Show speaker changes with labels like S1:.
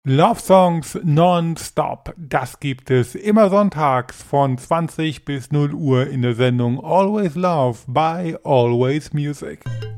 S1: Love Songs non-stop, das gibt es immer sonntags von 20 bis 0 Uhr in der Sendung Always Love by Always Music.